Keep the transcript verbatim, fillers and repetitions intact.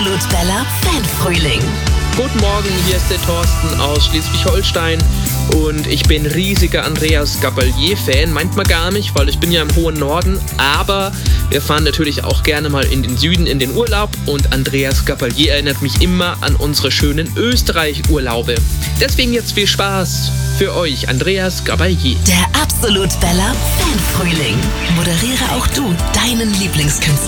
Absolut Bella Fanfrühling. Guten Morgen, hier ist der Thorsten aus Schleswig-Holstein und ich bin riesiger Andreas Gabalier-Fan. Meint man gar nicht, weil ich bin ja im hohen Norden, aber wir fahren natürlich auch gerne mal in den Süden in den Urlaub und Andreas Gabalier erinnert mich immer an unsere schönen Österreich-Urlaube. Deswegen jetzt viel Spaß für euch, Andreas Gabalier. Der Absolut Bella Fanfrühling. Moderiere auch du deinen Lieblingskünstler.